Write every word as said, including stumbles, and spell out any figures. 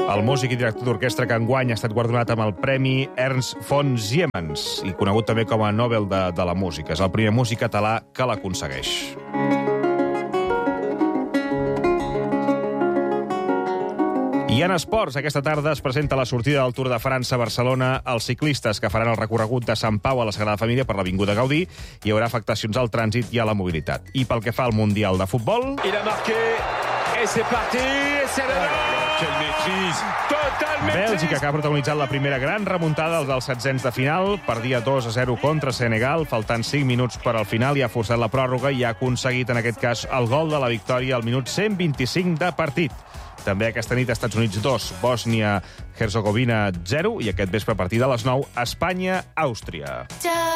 El músic i director d'orquestra que enguany ha estat guardonat amb el Premi Ernst von Siemens, i conegut també com a Nobel de, de la Música. És el primer músic català que l'aconsegueix. I en esports, aquesta tarda es presenta la sortida del Tour de França a Barcelona. Els ciclistes que faran el recorregut de Sant Pau a la Sagrada Família per l'Avinguda Gaudí hi haurà afectacions al trànsit i a la mobilitat. I pel que fa al Mundial de Futbol... Il a marqué, et c'est parti, et c'est le gol! Quelle maîtrise! Total maîtrise! Bèlgica, que ha protagonitzat la primera gran remuntada dels setzents de final, perdia dos a zero contra Senegal, faltant cinc minuts per al final, i ha forçat la pròrroga i ha aconseguit, en aquest cas, el gol de la victòria al minut cent vint-i-cinc de partit. També aquesta nit Estats Units dos, Bòsnia-Herzegovina zero, i aquest vespre a partir de les nou, Espanya-Àustria.